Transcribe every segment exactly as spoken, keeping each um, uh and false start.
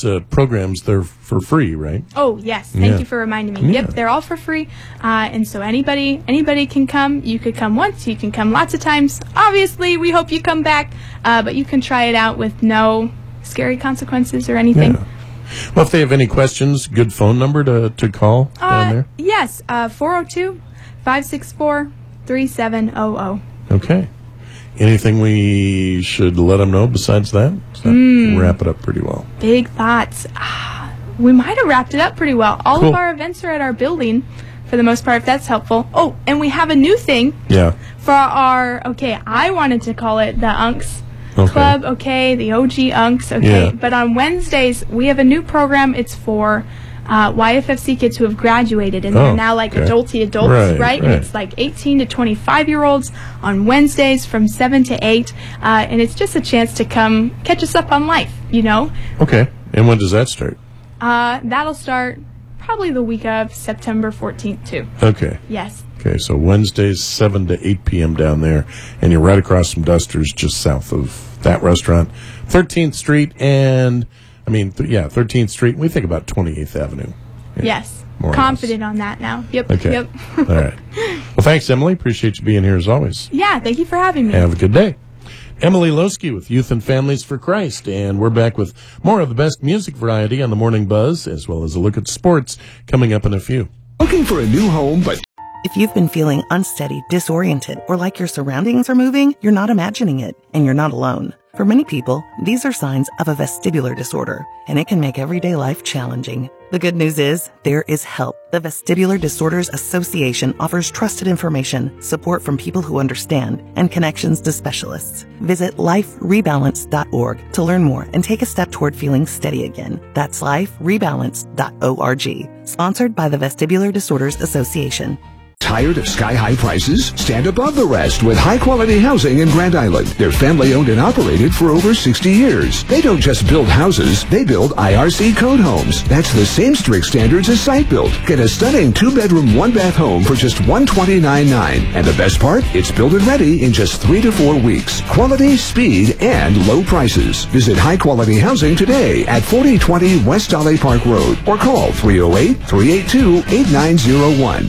these uh, programs, they're for free, right? Oh, yes. Thank Yeah. you for reminding me. Yeah. Yep, they're all for free. Uh, and so anybody anybody can come. You could come once. You can come lots of times. Obviously, we hope you come back. Uh, but you can try it out with no scary consequences or anything. Yeah. Well, if they have any questions, good phone number to, to call Uh, down there? Yes, uh, four oh two, five six four, three seven zero zero. Okay. Anything we should let them know besides that? Does that Mm. wrap it up pretty well? Big thoughts. Ah, we might have wrapped it up pretty well. All Cool. of our events are at our building for the most part, if that's helpful. Oh, and we have a new thing Yeah. for our, okay, I wanted to call it the Unks Okay. Club, okay, the O G Unks, okay. Yeah. But on Wednesdays, we have a new program. It's for uh, Y F F C kids who have graduated, and Oh, they're now like okay. adulty adults, Right, right? And right. it's like eighteen to twenty-five-year-olds on Wednesdays from seven to eight. Uh, and it's just a chance to come catch us up on life, you know? Okay. And when does that start? Uh, that'll start probably the week of September fourteenth, too. Okay. Yes. Okay, so Wednesdays, seven to eight p.m. down there, and you're right across from Duster's, just south of that restaurant. thirteenth Street and, I mean, th- yeah, thirteenth Street. We think about twenty-eighth Avenue. Yeah, Yes. more or Confident on that now. Yep. less. Okay. Yep. All right. Well, thanks, Emily. Appreciate you being here as always. Yeah, thank you for having me. Have a good day. Emily Losky with Youth and Families for Christ, and we're back with more of the best music variety on the Morning Buzz, as well as a look at sports coming up in a few. Looking for a new home, but If you've been feeling unsteady, disoriented, or like your surroundings are moving, you're not imagining it, and you're not alone. For many people, these are signs of a vestibular disorder, and it can make everyday life challenging. The good news is, there is help. The Vestibular Disorders Association offers trusted information, support from people who understand, and connections to specialists. Visit life rebalance dot org to learn more and take a step toward feeling steady again. That's life rebalance dot org. Sponsored by the Vestibular Disorders Association. tired of sky-high prices? Stand above the rest with high-quality housing in Grand Island. They're family-owned and operated for over sixty years. They don't just build houses, they build I R C code homes. That's the same strict standards as site built. Get a stunning two-bedroom, one-bath home for just one hundred twenty-nine thousand dollars. And the best part? It's built and ready in just three to four weeks. Quality, speed, and low prices. Visit High Quality Housing today at forty twenty West Dolly Park Road or call three oh eight, three eight two, eight nine oh one.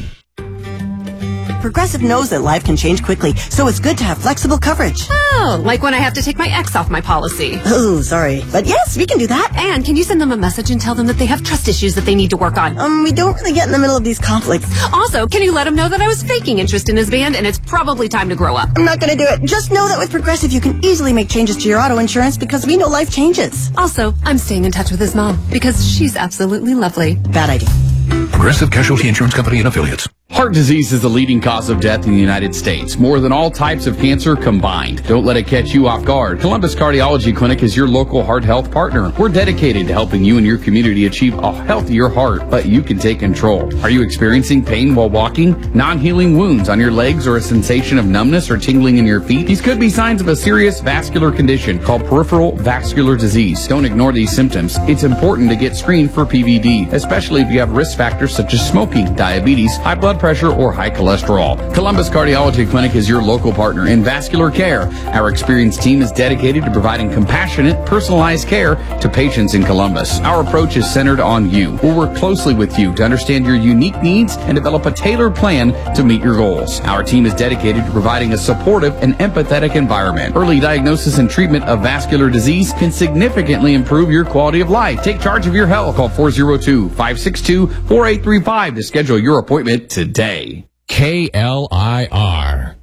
Progressive knows that life can change quickly, so it's good to have flexible coverage. Oh, like when I have to take my ex off my policy. Oh, sorry. But yes, we can do that. And can you send them a message and tell them that they have trust issues that they need to work on? Um, we don't really get in the middle of these conflicts. Also, can you let him know that I was faking interest in his band and it's probably time to grow up? I'm not gonna do it. Just know that with Progressive, you can easily make changes to your auto insurance because we know life changes. Also, I'm staying in touch with his mom because she's absolutely lovely. Bad idea. Progressive Casualty Insurance Company and Affiliates. Heart disease is the leading cause of death in the United States, more than all types of cancer combined. Don't let it catch you off guard. Columbus Cardiology Clinic is your local heart health partner. We're dedicated to helping you and your community achieve a healthier heart, but you can take control. Are you experiencing pain while walking, non-healing wounds on your legs, or a sensation of numbness or tingling in your feet? These could be signs of a serious vascular condition called peripheral vascular disease. Don't ignore these symptoms. It's important to get screened for P V D, especially if you have risk factors such as smoking, diabetes, high blood pressure, or high cholesterol. Columbus Cardiology Clinic is your local partner in vascular care. Our experienced team is dedicated to providing compassionate, personalized care to patients in Columbus. Our approach is centered on you. We'll work closely with you to understand your unique needs and develop a tailored plan to meet your goals. Our team is dedicated to providing a supportive and empathetic environment. Early diagnosis and treatment of vascular disease can significantly improve your quality of life. Take charge of your health. Call four oh two, five six two, four eight three five to schedule your appointment today. K L I R.